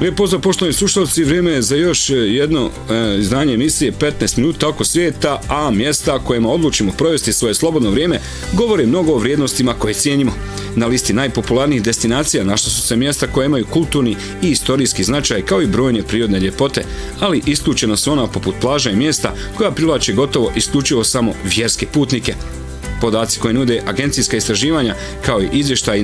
Lijep pozdrav poštovani slušalci, vrijeme je za još jedno izdanje emisije 15 minuta oko svijeta, a mjesta kojima odlučimo provesti svoje slobodno vrijeme govore mnogo o vrijednostima koje cijenimo. Na listi najpopularnijih destinacija našla su se mjesta koje imaju kulturni i istorijski značaj kao i brojne prirodne ljepote, ali isključena su ona poput plaža i mjesta koja privlače gotovo isključivo samo vjerske putnike. Podaci koje nude agencijska istraživanja kao i izvještaji